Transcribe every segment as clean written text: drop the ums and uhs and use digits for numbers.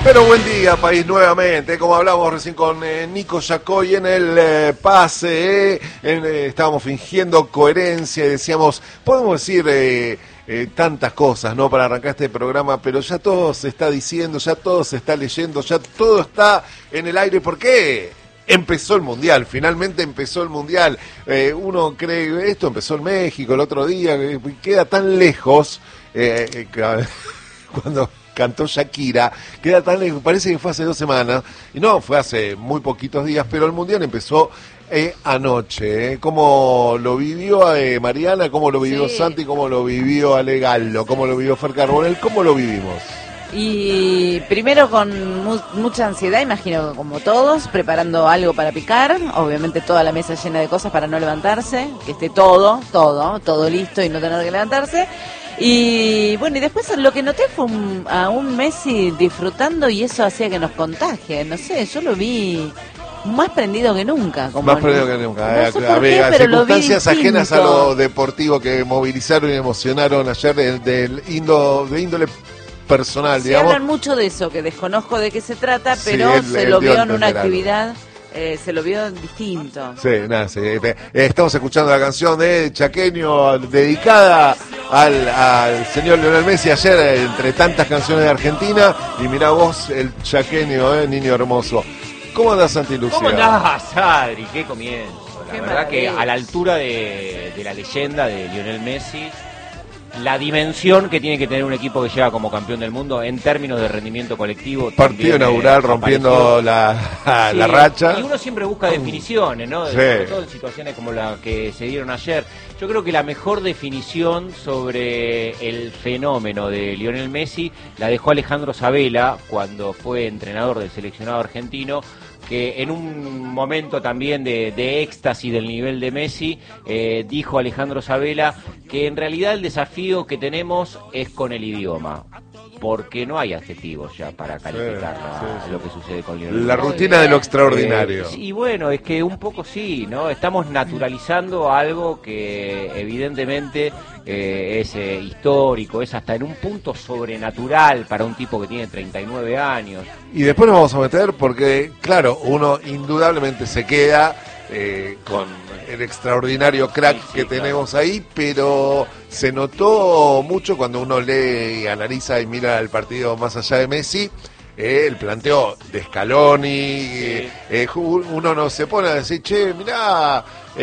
Pero buen día, país, nuevamente. Como hablamos recién con Nico Yacoy en el pase, estábamos fingiendo coherencia y decíamos, podemos decir tantas cosas, ¿no? Para arrancar este programa, pero ya todo se está diciendo, ya todo se está leyendo, ya todo está en el aire. ¿Por qué? Empezó el Mundial, finalmente empezó el Mundial. Uno cree, esto empezó en México el otro día, queda tan lejos, cuando cantó Shakira, queda tan lejos, parece que fue hace 2 semanas, y no, fue hace muy poquitos días, pero el Mundial empezó anoche. ¿Cómo lo vivió Mariana? ¿Cómo lo vivió Santi? ¿Cómo lo vivió Ale Gallo? ¿Cómo lo vivió Fer Carbonell? ¿Cómo lo vivimos? Y primero con mucha ansiedad, imagino, como todos, preparando algo para picar, obviamente toda la mesa llena de cosas para no levantarse, que esté todo listo y no tener que levantarse. Y bueno, y después lo que noté fue a un Messi disfrutando, y eso hacía que nos contagie, no sé, yo lo vi más prendido que nunca. Como más prendido que nunca. No sé por qué, pero circunstancias ajenas a lo deportivo que movilizaron y emocionaron ayer de índole personal, digamos. Hablan mucho de eso, que desconozco de qué se trata, pero se lo vio en una actividad... se lo vio distinto. Sí, nada, sí. Estamos escuchando la canción de Chaqueño dedicada al señor Lionel Messi ayer, entre tantas canciones de Argentina. Y mirá vos, el chaqueño, niño hermoso. ¿Cómo andás, Santi Lucía? ¿Cómo andás, Adri? Qué comienzo. La Qué verdad maravilla. que a la altura de la leyenda de Lionel Messi, la dimensión que tiene que tener un equipo que llega como campeón del mundo en términos de rendimiento colectivo. Partido inaugural rompiendo la racha. Y uno siempre busca definiciones, ¿no? Sí. Sobre todo en situaciones como la que se dieron ayer. Yo creo que la mejor definición sobre el fenómeno de Lionel Messi la dejó Alejandro Sabella cuando fue entrenador del seleccionado argentino, que en un momento también de éxtasis del nivel de Messi, dijo Alejandro Sabella que en realidad el desafío que tenemos es con el idioma, porque no hay adjetivos ya para calificar lo que sucede con Lionel Messi. La rutina de lo extraordinario. Y bueno, es que un poco sí, ¿no? Estamos naturalizando algo que evidentemente es histórico, es hasta en un punto sobrenatural para un tipo que tiene 39 años. Y después nos vamos a meter porque, claro, uno indudablemente se queda con el extraordinario crack que tenemos ahí, pero se notó mucho cuando uno lee y analiza y mira el partido más allá de Messi, el planteo de Scaloni, uno no se pone a decir, che, mirá,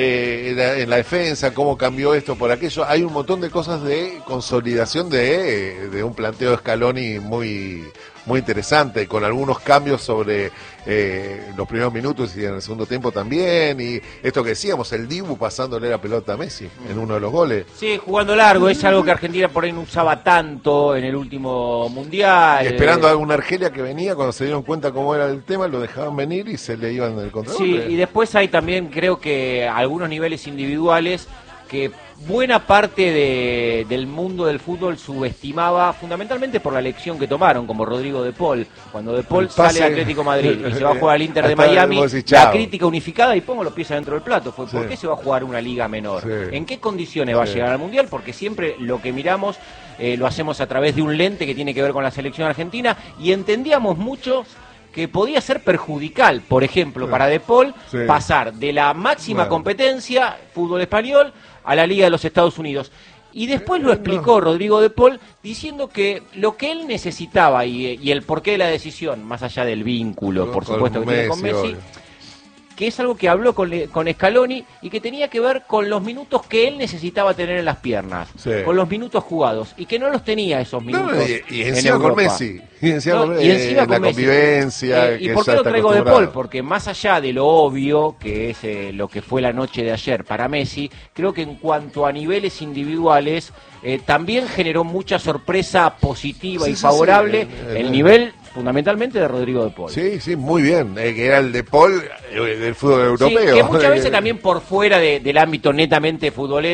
en la defensa, cómo cambió esto por aquello. Hay un montón de cosas de consolidación de un planteo de Scaloni muy interesante, con algunos cambios sobre los primeros minutos y en el segundo tiempo también, y esto que decíamos, el Dibu pasándole la pelota a Messi en uno de los goles. Sí, jugando largo, es algo que Argentina por ahí no usaba tanto en el último Mundial. Y esperando a una Argelia que venía, cuando se dieron cuenta cómo era el tema, lo dejaban venir y se le iban en el contragolpe. Sí, y después hay también, creo que algunos niveles individuales que buena parte del mundo del fútbol subestimaba, fundamentalmente por la elección que tomaron, como Rodrigo de Paul. Cuando de Paul sale a Atlético Madrid y se va a jugar al Inter de Miami, la crítica unificada, y pongo los pies adentro del plato, fue ¿por qué se va a jugar una liga menor? ¿En qué condiciones va a llegar al Mundial? Porque siempre lo que miramos lo hacemos a través de un lente que tiene que ver con la selección argentina, y entendíamos mucho que podía ser perjudicial, por ejemplo, para De Paul, pasar de la máxima competencia, fútbol español, a la Liga de los Estados Unidos. Y después lo explicó Rodrigo De Paul diciendo que lo que él necesitaba y el porqué de la decisión, más allá del vínculo, por supuesto, que tiene con Messi, que es algo que habló con Scaloni y que tenía que ver con los minutos que él necesitaba tener en las piernas, con los minutos jugados, y que no los tenía esos minutos. Y encima con Messi, y encima con la Messi. Convivencia. ¿Y por qué lo traigo De Paul? Porque más allá de lo obvio, que es lo que fue la noche de ayer para Messi, creo que en cuanto a niveles individuales, también generó mucha sorpresa positiva y favorable el nivel fundamentalmente de Rodrigo De Paul. Sí, muy bien, que era el De Paul del fútbol europeo. Sí, que muchas veces también por fuera del ámbito netamente futbolero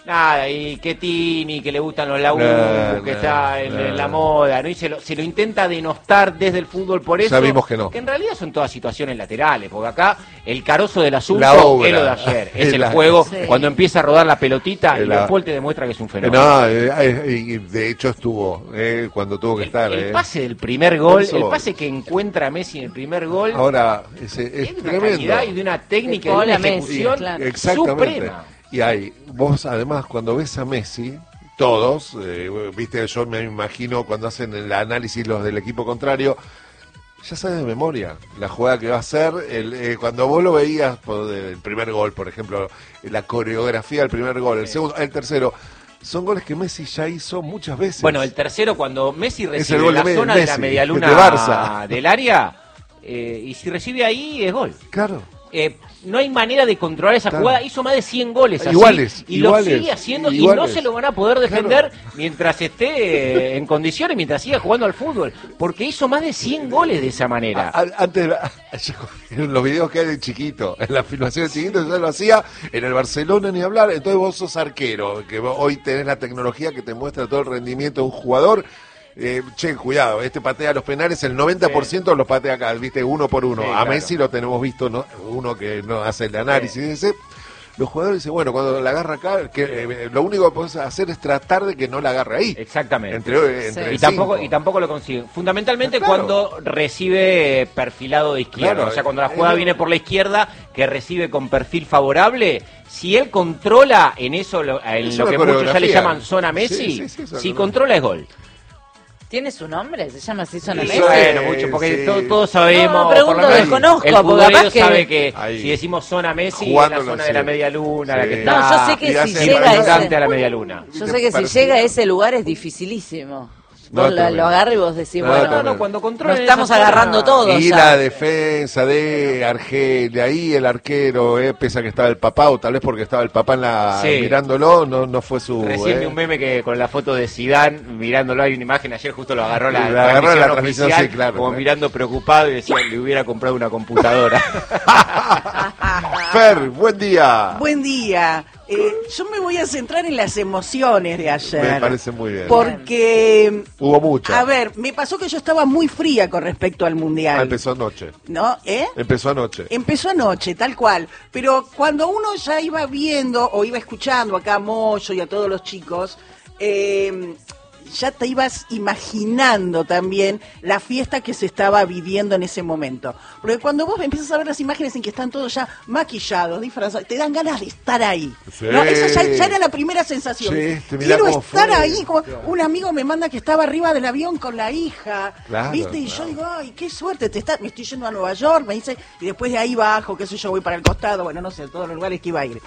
Nada, y que Tini, que le gustan los laburos, que está en la moda, ¿no? Y se lo intenta denostar desde el fútbol por eso. Ya vimos que no. Que en realidad son todas situaciones laterales, porque acá el carozo del La asunto obra. es lo de ayer. Es el La- juego, Sí. cuando empieza a rodar la pelotita y La- Paul te demuestra que es un fenómeno. No, y de hecho estuvo cuando tuvo que estar. El pase del primer gol, Eso. el pase que encuentra Messi en el primer gol, Ahora, es es de una tremendo. calidad y de una técnica y de Gol una a Messi, ejecución claro. Exactamente. suprema. Y hay, vos además cuando ves a Messi, todos, viste, yo me imagino cuando hacen el análisis los del equipo contrario, ya sabes de memoria la jugada que va a hacer. Cuando vos lo veías el primer gol, por ejemplo, la coreografía del primer gol, el segundo, el tercero, son goles que Messi ya hizo muchas veces. Bueno, el tercero, cuando Messi el recibe gol la de zona Messi, de la medialuna de Barça. del área, y si recibe ahí, es gol. Claro. No hay manera de controlar esa Claro. jugada. Hizo más de 100 goles así, Iguales, y iguales, lo sigue haciendo y iguales. no se lo van a poder defender mientras esté en condiciones, mientras siga jugando al fútbol, porque hizo más de 100 goles de esa manera. Antes, en los videos que hay de chiquito, en la filmación de chiquito, ya lo hacía, en el Barcelona ni hablar. Entonces vos sos arquero, que vos hoy tenés la tecnología que te muestra todo el rendimiento de un jugador. Cuidado, este patea los penales, el 90% los patea acá, viste, uno por uno. Sí, A claro. Messi lo tenemos visto, ¿no? Uno que no hace el análisis, dice. Los jugadores dicen, bueno, cuando la agarra acá, lo único que podés hacer es tratar de que no la agarre ahí. Exactamente. Entre Y cinco. tampoco lo consigue. Fundamentalmente Claro. cuando recibe perfilado de izquierda. Claro, O sea, cuando la jugada no- viene por la izquierda, que recibe con perfil favorable, si él controla en eso, en Es lo una que muchos ya le coreografía. llaman zona Messi, Sí, es una si coreografía. controla es gol. ¿Tiene su nombre? ¿Se llama así Zona Sí, Messi? Bueno, mucho, porque sí. todos sabemos. No, pregunto, por lo menos desconozco, el porque futbolero capaz que- sabe que Ahí. si decimos zona Messi, es Jugándolo, la zona sí. de la media luna, la Sí. que No, está. yo sé que Y si hace llega a circundante ese... a la media luna. Yo sé que si Perfil. llega a ese lugar es dificilísimo. No, Vos tremendo. lo agarras y vos decís, No, bueno, tremendo. No, cuando no controla estamos esa zona- agarrando todo. Y ya. la defensa de Argelia, ahí el arquero, pese a que estaba el papá, o tal vez porque estaba el papá Sí. mirándolo, no fue su... Recién vi un meme que con la foto de Zidane mirándolo, hay una imagen, ayer justo lo agarró la, La agarró la transmisión, oficial, sí, claro, como ¿no? mirando preocupado y decía, le hubiera comprado una computadora. Fer, buen día. Buen día. Yo me voy a centrar en las emociones de ayer. Me parece muy bien. Porque, Hubo mucha. a ver, me pasó que yo estaba muy fría con respecto al Mundial. Empezó anoche. ¿No? Empezó anoche. Empezó anoche, tal cual. Pero cuando uno ya iba viendo o iba escuchando acá a Moyo y a todos los chicos, ya te ibas imaginando también la fiesta que se estaba viviendo en ese momento. Porque cuando vos empiezas a ver las imágenes en que están todos ya maquillados, disfrazados, te dan ganas de estar ahí. Sí. ¿No? Esa ya era la primera sensación. Sí, mirá Quiero cómo estar fue. ahí. Como un amigo me manda que estaba arriba del avión con la hija. Claro, ¿Viste? Y claro. yo digo, ay, qué suerte, me estoy yendo a Nueva York, me dice, y después de ahí bajo, qué sé yo, voy para el costado, bueno, no sé, a todos los lugares que iba a ir.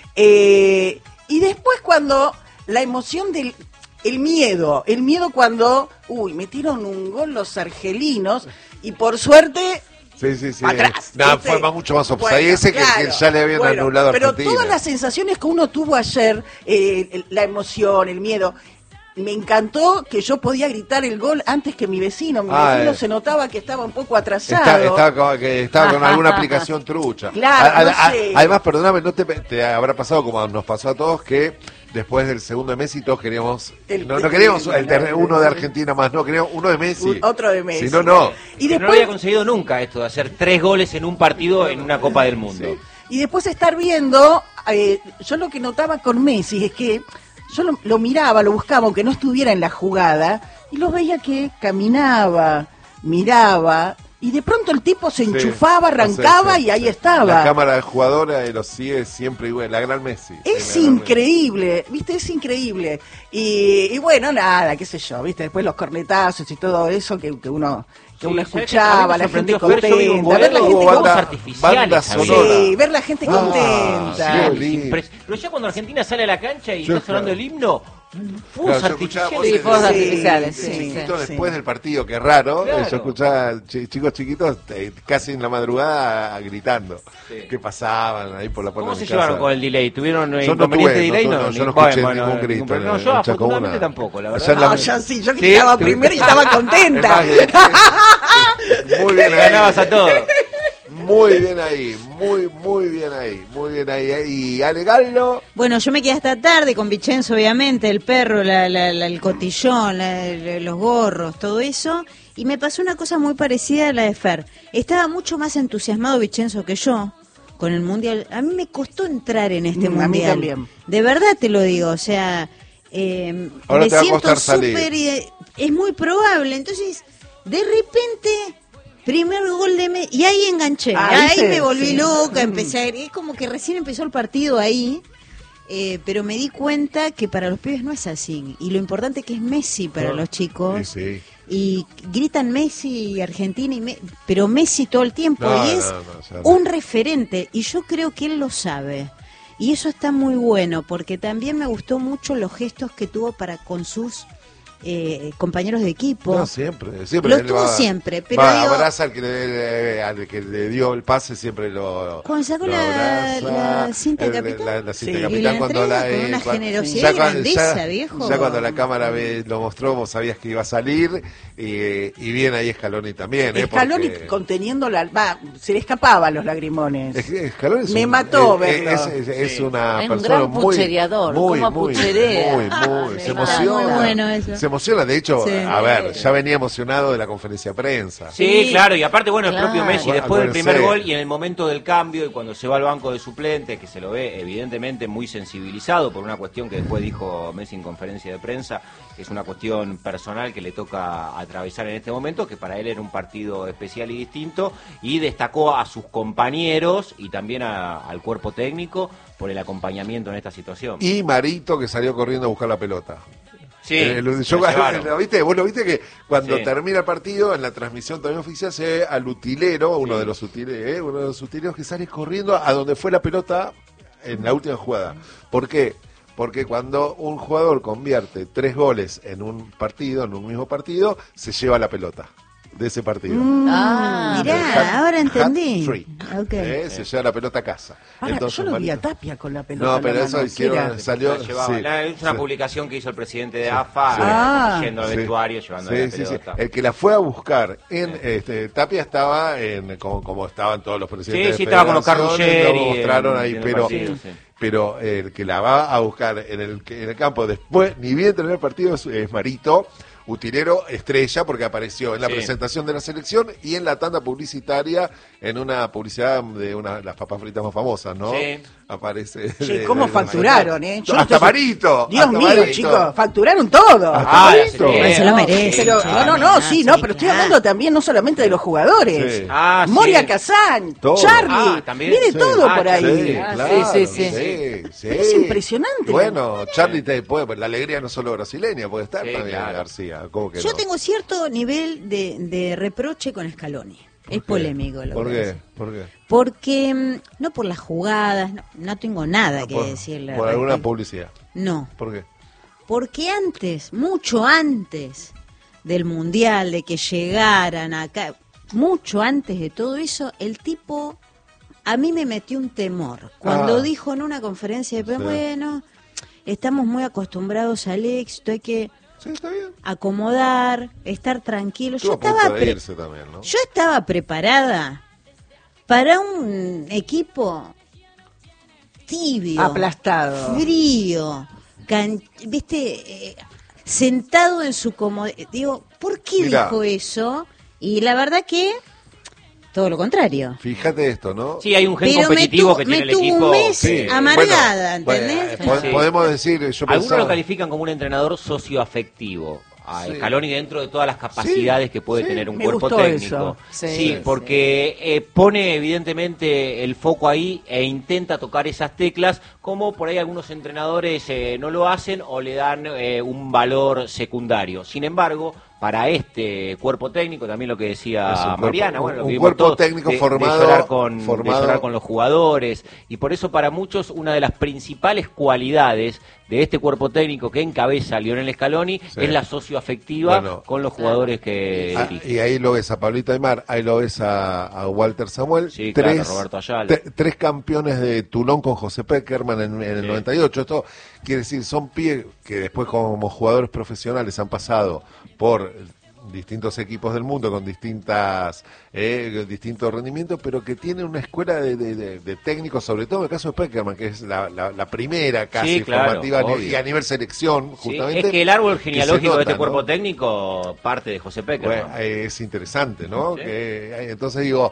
Y después cuando la emoción del el miedo cuando, metieron un gol los argelinos, y por suerte... Sí. Atrás, No, ¿viste? fue mucho más offside Bueno, ese que claro. ya le habían Bueno, anulado a pero Argentina. todas las sensaciones que uno tuvo ayer, la emoción, el miedo, me encantó que yo podía gritar el gol antes que mi vecino. Mi vecino se notaba que estaba un poco atrasado. Estaba con alguna aplicación trucha. Claro, no sé. Además, perdóname, ¿no te habrá pasado como nos pasó a todos que después del segundo de Messi todos queríamos... No queríamos uno de Argentina más, no, queríamos uno de Messi. Otro de Messi. Si no, no. Y No lo después, había conseguido nunca esto de hacer 3 goles en un partido en una Copa del Mundo. y después estar viendo, yo lo que notaba con Messi es que yo lo miraba, lo buscaba, aunque no estuviera en la jugada, y lo veía que caminaba, miraba, y de pronto el tipo se enchufaba, arrancaba y ahí estaba. La cámara del jugador lo sigue siempre igual, la gran Messi. Es La gran increíble, ¿viste? Es increíble. Y bueno, nada, qué sé yo, ¿viste? Después los cornetazos y todo eso que uno Sí, uno ¿sabes qué? escuchaba, A mí me la gente sorprendió, Fer, yo vi un contenta, ver la gol, gente hubo fuegos banda- artificiales banda había. sonora. Sí, ver la gente contenta. sí, lindo. Pero ya cuando Argentina sale a la cancha y Yo, está sonando claro. el himno, fuegos Claro, yo escuchaba artificiales. voces Sí, fuegos de- artificiales, sí, chiquitos sí. después del partido, que raro. Claro. Yo escuchaba chicos chiquitos casi en la madrugada gritando. Sí. Que pasaban ahí por la puerta ¿Cómo de se mi llevaron casa. con el delay? ¿Tuvieron Yo no inconveniente tuve, de delay? yo no escuché ningún grito. problema. No, en yo Chacomús, afortunadamente nada. tampoco, la Allá verdad. en la- No, yo sí, yo que Sí. estaba primero y estaba Es contenta. más, muy bien, Le ganabas a todos. Muy bien ahí, muy bien ahí, muy bien ahí. Y Ale Gallo. Bueno, yo me quedé hasta tarde con Vicenzo, obviamente, el perro, el cotillón, los gorros, todo eso. Y me pasó una cosa muy parecida a la de Fer. Estaba mucho más entusiasmado Vicenzo que yo con el Mundial. A mí me costó entrar en este Mundial. A mí también. De verdad te lo digo, o sea, Ahora me te va a siento costar salir. súper... Es muy probable. Entonces, de repente... Primer gol de Messi, y ahí enganché, ahí me volví loca, empecé a... Es como que recién empezó el partido ahí, pero me di cuenta que para los pibes no es así, y lo importante que es Messi para los chicos, Sí. y gritan Messi Argentina, pero Messi todo el tiempo, No, y es no, un referente, y yo creo que él lo sabe, y eso está muy bueno, porque también me gustó mucho los gestos que tuvo para con sus... compañeros de equipo. No, siempre. Lo él tuvo siempre, pero digo, abraza al que le dio el pase, siempre lo cuando sacó lo la abraza. cinta de capitán. La cinta Sí. de Y la capitán cuando entrega con una generosidad y grandeza, viejo. Ya cuando la cámara lo mostró, vos sabías que iba a salir, y bien ahí Scaloni también. Scaloni Porque conteniendo se le escapaban los lagrimones. Scaloni Me mató verlo. Es una Es un persona gran puchereador, ¿cómo pucherea? se Está emociona. muy bueno eso. Se emociona, de hecho, Sí. a ver, ya venía emocionado de la conferencia de prensa. Sí, claro, y aparte, bueno, el Claro. propio Messi, Bueno, después del primer acuérdense. gol y en el momento del cambio, y cuando se va al banco de suplentes, que se lo ve evidentemente muy sensibilizado por una cuestión que después dijo Messi en conferencia de prensa, que es una cuestión personal que le toca atravesar en este momento, que para él era un partido especial y distinto, y destacó a sus compañeros y también al cuerpo técnico por el acompañamiento en esta situación. Y Marito, que salió corriendo a buscar la pelota. Sí, lo ¿Lo llevaron. viste? Vos lo viste que cuando Sí. termina el partido, en la transmisión también oficial, se ve al utilero, uno de los utileros que sale corriendo a donde fue la pelota en la última jugada. ¿Por qué? Porque cuando un jugador convierte 3 goles en un partido, en un mismo partido, se lleva la pelota de ese partido. Ah, Mirá, ahora entendí. Hat-trick. Okay. Se lleva la pelota a casa. Ahora, Entonces, yo lo vi a Marito- Tapia con la pelota. No, en la pero eso mano. hicieron, ¿Qué era? salió... La llevaba. sí, Es una sí. publicación que hizo el presidente de AFA, Ah. yendo al Sí. vestuario, llevando la Sí. pelota. El que la fue a buscar en Tapia estaba como estaban todos los presidentes. Sí, de estaba con los federaciones, Carruggeri, lo mostraron en ahí, el pero partido, sí. pero el que la va a buscar en el campo después, ni bien terminó el partido, es Marito, utilero estrella, porque apareció en la Sí. presentación de la selección y en la tanda publicitaria, en una publicidad de una de las papas fritas más famosas, ¿no? Sí. Aparece. Che, ¿cómo facturaron, eh? Yo Hasta no sé- Marito. Dios hasta mío, Marito. chicos, facturaron todo. Ah, Marito. sí, Se lo merece. Pero, Sí, no, sí, no, sí, pero estoy claro. hablando también no solamente de los jugadores. Sí. Ah, sí. Moria Kazan, Todo. Charlie, Ah, también. viene Sí. todo Ah, por ahí. Sí, Ah, claro, sí, sí. sí. Es impresionante. Bueno, Charlie puede, la alegría no solo brasileña, puede estar Sí, también claro. García. ¿Cómo que Yo no? tengo cierto nivel de reproche con Scaloni. Es polémico lo ¿Por que qué? hace. ¿Por qué? Porque, no por las jugadas, no tengo nada que Por- decirle. Por al alguna respecto. publicidad. No, ¿Por qué? porque antes, mucho antes del Mundial, de que llegaran acá, mucho antes de todo eso, el tipo a mí me metió un temor. Cuando Ah. dijo en una conferencia de prensa, Sí. bueno, estamos muy acostumbrados al éxito, hay que Sí, está bien. acomodar, estar tranquilo. Estuvo a punto de irse también, ¿no? Yo estaba preparada para un equipo tibio, Aplastado. frío, viste, sentado en su comodidad. Digo, ¿por qué Mirá. dijo eso? Y la verdad que todo lo contrario. Fíjate esto, ¿no? Sí, hay un gen Pero competitivo que me tiene el tuvo equipo. un mes Sí. amargada, Bueno, ¿entendés? Sí. Podemos decir, yo Algunos pensaba... lo califican como un entrenador socioafectivo. A Sí. Scaloni dentro de todas las capacidades que puede sí, tener un me cuerpo gustó técnico. eso. Sí, Sí, porque pone evidentemente el foco ahí e intenta tocar esas teclas, como por ahí algunos entrenadores no lo hacen o le dan un valor secundario. Sin embargo, para este cuerpo técnico, también lo que Es un decía cuerpo- Mariana, bueno, lo un que vimos cuerpo todos, técnico de formado- llorar formado- de llorar con los jugadores, y por eso para muchos una de las principales cualidades de este cuerpo técnico que encabeza Lionel Scaloni Sí. es la socioafectiva Bueno. con los jugadores que Ah, dirige. y ahí lo ves a Pablito Aymar, ahí lo ves a Walter Samuel. Sí, claro, Roberto Ayala. Tres campeones de Toulon con José Peckerman en el Sí. 98. Esto quiere decir, son pies que después como jugadores profesionales han pasado por distintos equipos del mundo con distintos rendimientos, pero que tiene una escuela de técnicos, sobre todo en el caso de Peckerman, que es la primera casi formativa y a nivel selección, justamente. Es que el árbol genealógico de este cuerpo técnico parte de José Peckerman. Bueno, es interesante, ¿no? Sí. Entonces digo,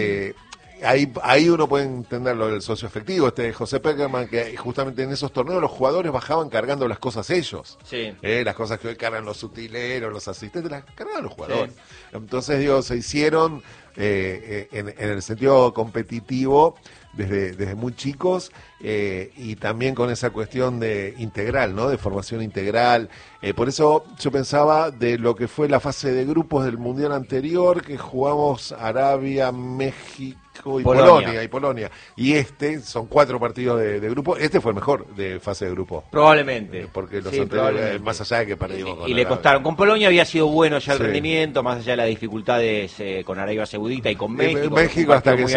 ahí uno puede entender lo del socio efectivo, José Peckerman, que justamente en esos torneos los jugadores bajaban cargando las cosas ellos. Sí. Las cosas que hoy cargan los utileros, los asistentes, las cargaban los jugadores. Sí. Entonces, digo, se hicieron en el sentido competitivo desde muy chicos y también con esa cuestión de integral, ¿no? De formación integral. Por eso yo pensaba de lo que fue la fase de grupos del Mundial anterior, que jugamos Arabia, México y Polonia. Y son 4 partidos de grupo. Este fue el mejor de fase de grupo. Probablemente. Porque los anteriores, más allá de que perdimos con y le costaron. Con Polonia había sido bueno ya el rendimiento, más allá de las dificultades con Arabia Saudita y con México. Hasta que lo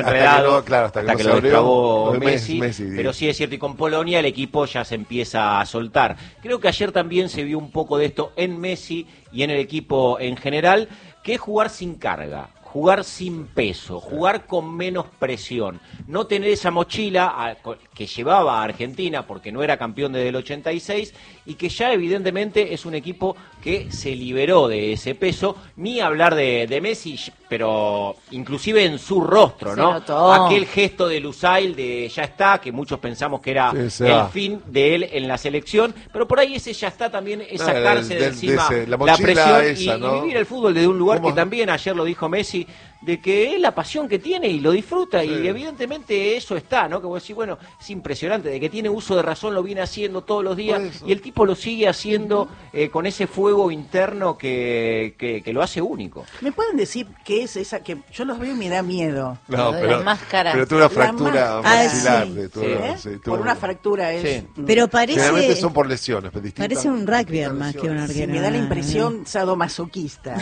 destrabó Messi. Pero sí es cierto, y con Polonia el equipo ya se empieza a soltar. Creo que ayer también se vio un poco de esto en Messi y en el equipo en general, que es jugar sin carga, jugar sin peso, jugar con menos presión, no tener esa mochila que llevaba a Argentina porque no era campeón desde el 86 y que ya evidentemente es un equipo que se liberó de ese peso, ni hablar de Messi, pero inclusive en su rostro, ¿no? Aquel gesto de Lusail de ya está, que muchos pensamos que era el fin de él en la selección, pero por ahí ese ya está también es sacarse de encima la presión esa, ¿no? Y vivir el fútbol desde un lugar que también ayer lo dijo Messi, de que es la pasión que tiene y lo disfruta, y evidentemente eso está, ¿no? Que vos decís, bueno, es impresionante, de que tiene uso de razón, lo viene haciendo todos los días, y el tipo lo sigue haciendo con ese fuego interno que lo hace único. ¿Me pueden decir qué es esa que yo los veo y me da miedo? No, pero tuve una fractura maxilar. Por una fractura es. Sí. Pero parece. Generalmente son por lesiones, pero distintas. Parece un rugby más que un arquero. Me da la impresión sadomasoquista.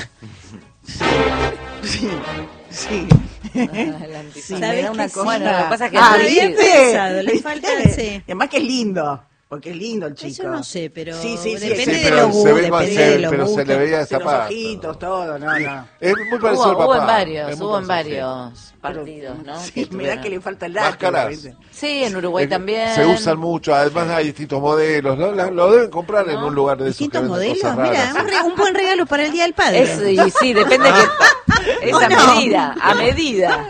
Sí. Sí, me da una cosa. Bueno, lo que pasa es que le falta además que es lindo. Porque es lindo el chico. Eso no sé, pero depende de los gustos. Pero se le veía esa parte. Los ojitos, todo, no. Es muy parecido al papá. Hubo en varios partidos, ¿no? Sí, me da que le falta el dato. Sí, en Uruguay también. Se usan mucho, además hay distintos modelos, ¿no? Lo deben comprar en un lugar de esos. ¿Distintos modelos? Mira, un buen regalo para el Día del Padre. Sí, depende de qué. Es a medida.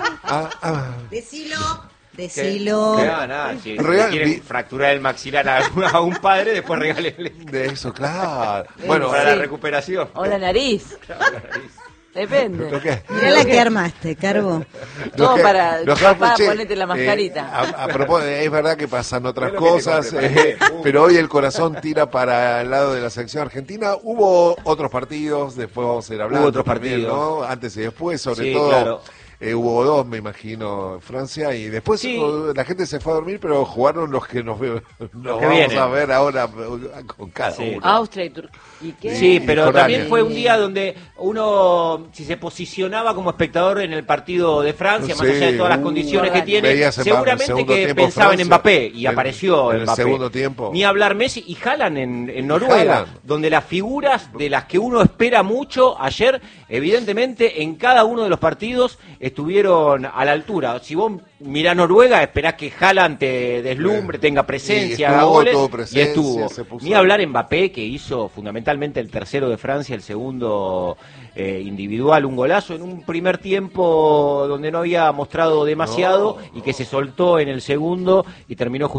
Decilo. Si quieren fracturar el maxilar a un padre, después regálenle. De eso, claro. Bueno, para la recuperación. O la nariz. Depende. Mirá la que armaste, Carbo. Todo para papá, ponete la mascarita. A propósito, es verdad que pasan otras cosas, pero hoy el corazón tira para el lado de la selección argentina. Hubo otros partidos, después vamos a ir hablando. Hubo otros partidos, ¿no? Antes y después, sobre todo. Claro. Hubo 2, me imagino, Francia, y después la gente se fue a dormir, pero jugaron los que nos vamos a ver ahora con cada uno. Austria y Turquía. Sí, pero también fue un día donde uno, si se posicionaba como espectador en el partido de Francia, más allá de todas las condiciones que tiene, seguramente que pensaba en Mbappé, y apareció en el Mbappé. Segundo tiempo. Ni hablar Messi y Haaland en Noruega, donde las figuras de las que uno espera mucho ayer, evidentemente en cada uno de los partidos estuvieron a la altura. Si vos mirás Noruega, esperás que Haaland te deslumbre, tenga presencia, haga goles, y estuvo. Ni hablar Mbappé, que hizo fundamentalmente el tercero de Francia, el segundo individual, un golazo en un primer tiempo donde no había mostrado demasiado y que se soltó en el segundo y terminó